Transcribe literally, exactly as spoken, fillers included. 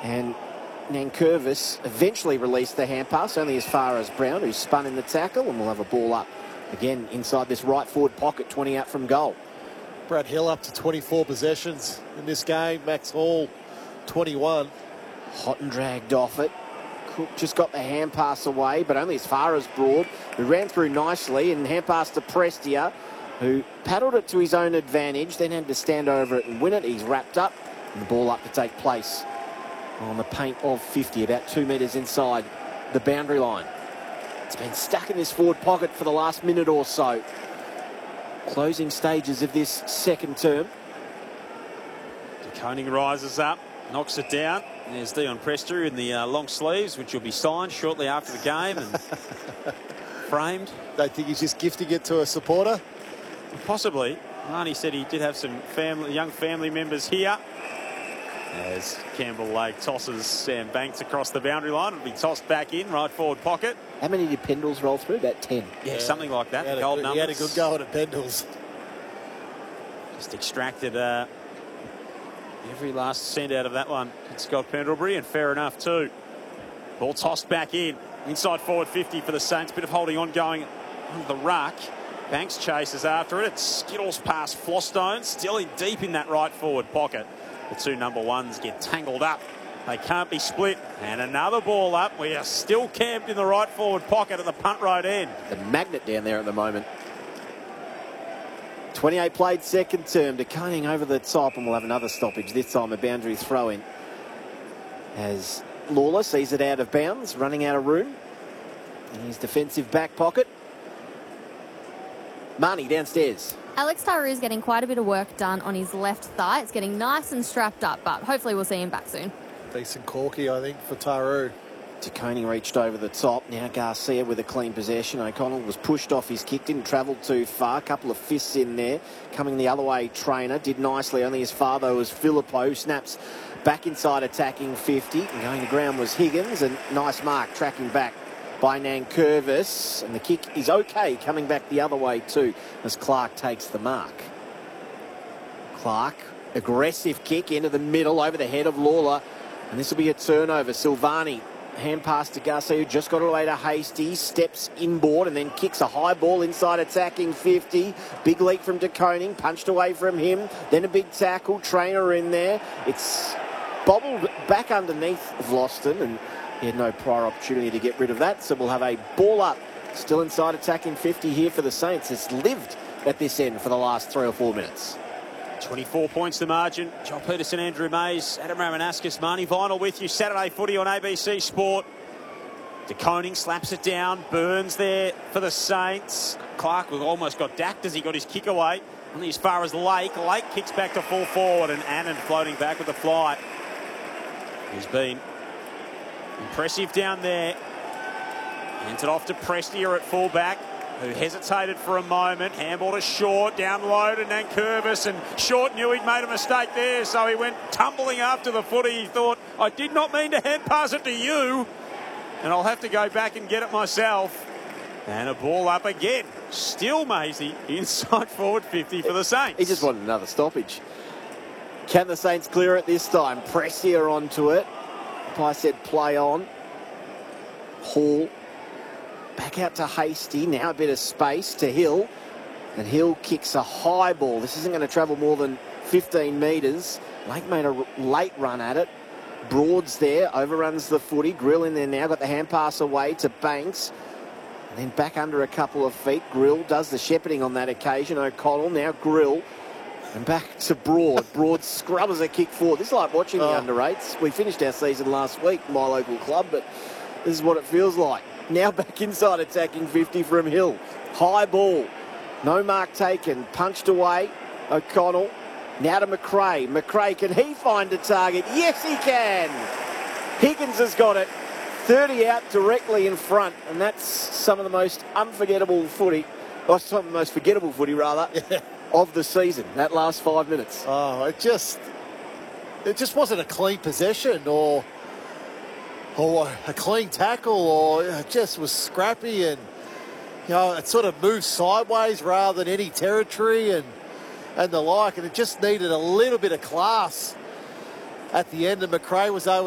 And Nankervis eventually released the hand pass only as far as Brown, who spun in the tackle, and we'll have a ball up again inside this right forward pocket, twenty out from goal. Brad Hill up to twenty-four possessions in this game. Max Hall, twenty-one. Hot and dragged off it. Cook just got the hand pass away, but only as far as Broad, who ran through nicely, and hand pass to Prestia, who paddled it to his own advantage, then had to stand over it and win it. He's wrapped up, and the ball up to take place on the paint of fifty, about two metres inside the boundary line. It's been stuck in this forward pocket for the last minute or so. Closing stages of this second term. De Koning rises up, knocks it down. There's Dion Prestia in the uh, long sleeves, which will be signed shortly after the game and framed. Don't think he's just gifting it to a supporter? Possibly. Marnie said he did have some family, young family members here. As Campbell Lake tosses Sam Banks across the boundary line, it'll be tossed back in, right forward pocket. How many did Pendles roll through? About ten. Yeah, yeah. Something like that. He had, Gold a, numbers. he had a good go at Pendles. Just extracted uh, every last cent out of that one. It's Scott Pendlebury, and fair enough too. Ball tossed back in. Inside forward fifty for the Saints. Bit of holding on going on the ruck. Banks chases after it. It skittles past Flosstone, still in deep in that right forward pocket. The two number ones get tangled up. They can't be split. And another ball up. We are still camped in the right forward pocket at the punt road end. The magnet down there at the moment. twenty-eight played second term. De Koning over the top, and we'll have another stoppage. This time a boundary throw in. As Lawler sees it out of bounds, running out of room in his defensive back pocket. Marnie downstairs. Alex Taru is getting quite a bit of work done on his left thigh. It's getting nice and strapped up, but hopefully we'll see him back soon. Decent corky, I think, for Taru. De Koning reached over the top. Now Garcia with a clean possession. O'Connell was pushed off his kick, didn't travel too far. A couple of fists in there. Coming the other way, Trainer did nicely. Only as far though as Filippo, who snaps back inside attacking fifty. And going to ground was Higgins, and nice mark tracking back by Nankervis, and the kick is okay coming back the other way too as Clark takes the mark. Clark, aggressive kick into the middle over the head of Lawler, and this will be a turnover. Silvani, hand pass to Garcia, who just got it away to Hasty, steps inboard and then kicks a high ball inside attacking fifty. Big leak from De Koning, punched away from him, then a big tackle, Trainer in there. It's bobbled back underneath Vlosten, and he had no prior opportunity to get rid of that, so we'll have a ball up. Still inside attacking fifty here for the Saints. It's lived at this end for the last three or four minutes. twenty-four points the margin. John Peterson, Andrew Mays, Adam Ramanauskas, Marnie Vinyl with you. Saturday footy on A B C Sport. De Koning slaps it down. Burns there for the Saints. Clark almost got dacked as he got his kick away. Only as far as Lake. Lake kicks back to full forward, and Annan floating back with the fly. He's been impressive down there. Hands it off to Prestia at fullback, who hesitated for a moment. Handball to Short, down low to Nankervis, and Short knew he'd made a mistake there, so he went tumbling after the footy. He thought, I did not mean to hand pass it to you, and I'll have to go back and get it myself. And a ball up again. Still Maisie, inside forward fifty for the Saints. He just wanted another stoppage. Can the Saints clear it this time? Prestia onto it. I said play on. Hall back out to Hasty. Now a bit of space to Hill, and Hill kicks a high ball. This isn't going to travel more than fifteen metres. Lake made a late run at it. Broad's there, overruns the footy. Grill in there now, got the hand pass away to Banks, and then back under a couple of feet. Grill does the shepherding on that occasion. O'Connell, now Grill. And back to Broad. Broad scrubbers a kick forward. This is like watching the oh. under eights. We finished our season last week, my local club, but this is what it feels like. Now back inside attacking fifty from Hill. High ball. No mark taken. Punched away. O'Connell. Now to McRae. McRae, can he find a target? Yes, he can. Higgins has got it. thirty out directly in front, and that's some of the most unforgettable footy, or some of the most forgettable footy, rather, of the season, that last five minutes. Oh, it just, it just wasn't a clean possession or, or a clean tackle, or it just was scrappy, and you know, it sort of moved sideways rather than any territory and and the like, and it just needed a little bit of class at the end, and McRae was able